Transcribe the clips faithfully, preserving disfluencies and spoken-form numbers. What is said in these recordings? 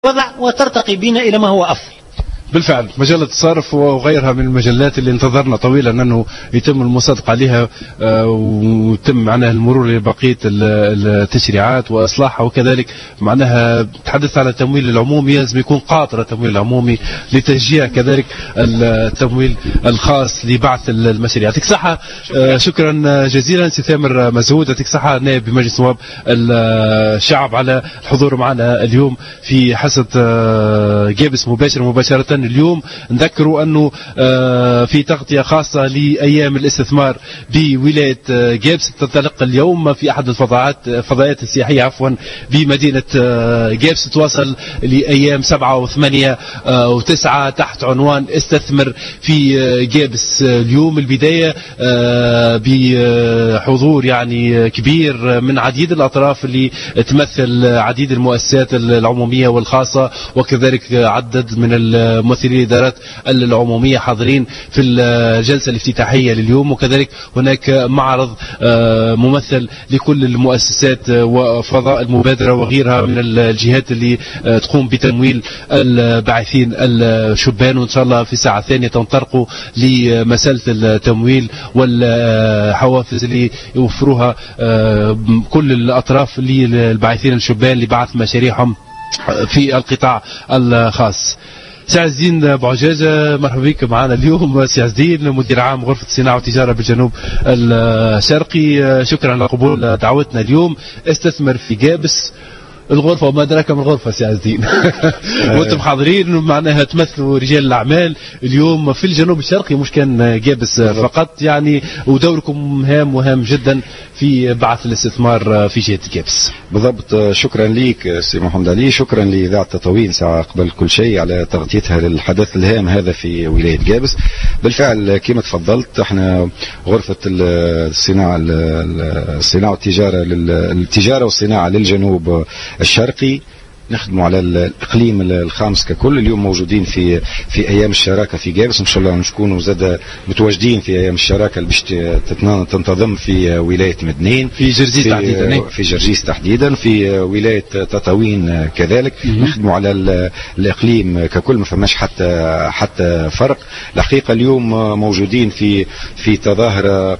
وضع وترتقي بنا إلى ما هو أفضل. بالفعل مجلة الصارف وغيرها من المجلات اللي انتظرنا طويلا أنه يتم المصادقة عليها ويتم معناها المرور لبقية التشريعات وإصلاحها، وكذلك معناها تحدث على التمويل العمومي لازم يكون قاطر التمويل العمومي لتشجيع كذلك التمويل الخاص لبعث المشاريع. يعطيك صحة، شكرا جزيلا سي ثامر مزهود، يعطيك صحة نائب بمجلس نواب الشعب على الحضور معنا اليوم في حصة جابس مباشر مباشرة. اليوم نذكروا أنه في تغطية خاصة لأيام الاستثمار بولاية جابس تنطلق اليوم في أحد الفضاءات فضاءات السياحية عفوا بمدينة جابس، تواصل لأيام سبعة وثمانية وتسعة تحت عنوان استثمر في جابس. اليوم البداية بحضور يعني كبير من عديد الأطراف اللي تمثل عديد المؤسسات العمومية والخاصة، وكذلك عدد من الممثلين الإدارات العمومية حاضرين في الجلسة الافتتاحية لليوم، وكذلك هناك معرض ممثل لكل المؤسسات وفضاء المبادرة وغيرها من الجهات اللي تقوم بتمويل الباعثين الشبان، وإن شاء الله في الساعة الثانية تنطلقوا لمسألة التمويل والحوافز اللي يوفروها كل الأطراف للباعثين الشبان لبعث مشاريعهم في القطاع الخاص. سي عز الدين بوعجاجة، مرحبا بك معنا اليوم. سي عز الدين مدير عام غرفة الصناعة والتجارة بالجنوب الشرقي، شكرا على قبول دعوتنا اليوم. استثمر في جابس الغرفة وما أدراك ما الغرفة سي عز الدين. وانتم حاضرين معناها تمثلوا رجال الأعمال اليوم في الجنوب الشرقي مش كان جابس فقط يعني، ودوركم هام وهام جدا في بعث الاستثمار في جهة جابس. بالضبط، شكرا ليك سي محمد علي، شكرا لإذاعة تطاوين ساعة قبل كل شيء على تغطيتها للحدث الهام هذا في ولاية جابس. بالفعل كما تفضلت احنا غرفة الصناعة الصناعة والتجارة التجارة والصناعة للجنوب الشرقي نخدموا على الإقليم الخامس ككل. اليوم موجودين في في أيام الشراكة في جابس، إن شاء الله نكونوا زاد متواجدين في أيام الشراكة اللي باش تنتظم في ولاية مدنين في جرجيس تحديدا في جرجيس تحديدا في ولاية تطاوين كذلك. نخدموا على الإقليم ككل، ما فماش حتى حتى فرق. الحقيقة اليوم موجودين في في تظاهرة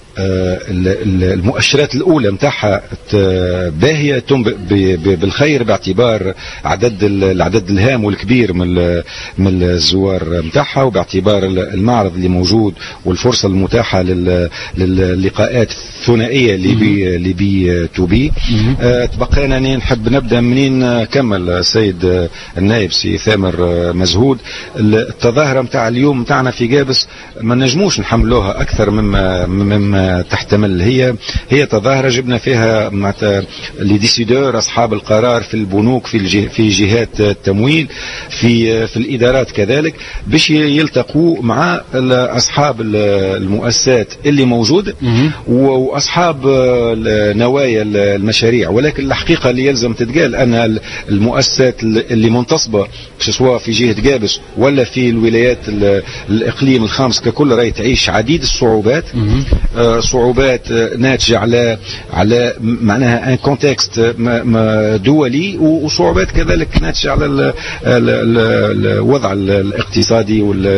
المؤشرات الأولى متاعها باهية بالخير باعتبار عدد العدد الهام والكبير من من الزوار متاعها، وباعتبار المعرض اللي موجود والفرصة المتاحة لللقاءات الثنائية اللي بي اللي بي تو بي. تبقى أنا نحب نبدأ منين كمل سيد النائب سي ثامر مزهود. التظاهرة متاع اليوم متاعنا في جابس ما نجموش نحملوها أكثر مما مما تحتمل. هي هي تظاهرة جبنا فيها لي ديسيدور أصحاب القرار في البنوك في في جهات التمويل في في الإدارات كذلك، باش يلتقوا مع أصحاب المؤسسات اللي موجودة وأصحاب نوايا المشاريع. ولكن الحقيقة اللي يلزم تتقال أن المؤسسات اللي منتصبة سواء في جهة جابس ولا في الولايات الإقليم الخامس ككل راهي تعيش عديد الصعوبات، صعوبات ناتجة على على معناها ان كونتكست دولي، وصعوبات كذلك ناتجة على الوضع الاقتصادي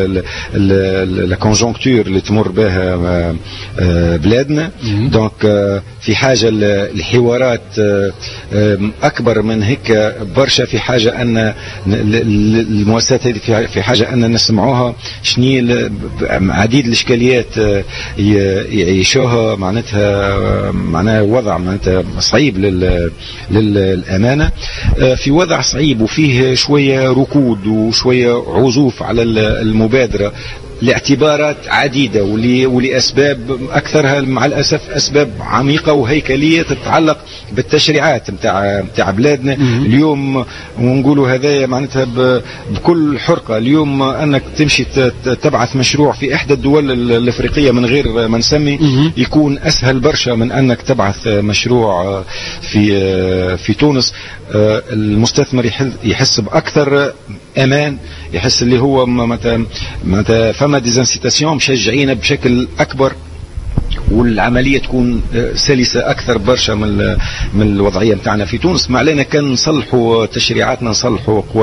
والكونجونكتور اللي تمر بها بلادنا. دونك في حاجة الحوارات أكبر من هيك برشا، في حاجة أن المؤسسات هذه في حاجة أن نسمعوها شني عديد الإشكاليات يعيشوها معناتها معناها وضع معناتها صعيب للأمانة، في وضع صعيب وفيه شوية ركود وشوية عزوف على المبادرة لاعتبارات عديدة ولأسباب أكثرها مع الأسف أسباب عميقة وهيكلية تتعلق بالتشريعات متاع متاع بلادنا. اليوم ونقولوا هذايا معناتها بكل حرقة، اليوم أنك تمشي تبعث مشروع في إحدى الدول الأفريقية من غير ما نسمي يكون أسهل برشا من أنك تبعث مشروع في في تونس. المستثمر يحس بأكثر أمان، يحس اللي هو متى متى فما ديزانسيتاسيون مشجعين بشكل أكبر، والعملية تكون سلسة أكثر برشا من من الوضعية متاعنا في تونس. ما علينا كان نصلحوا تشريعاتنا، نصلحوا